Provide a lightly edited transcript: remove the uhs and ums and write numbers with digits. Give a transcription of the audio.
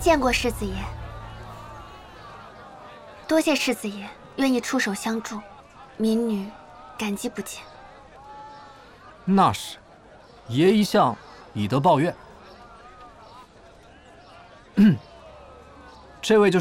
见过世子爷，多谢世子爷愿意出手相助，民女感激不尽。 那是，爷一向以德报怨。这位就是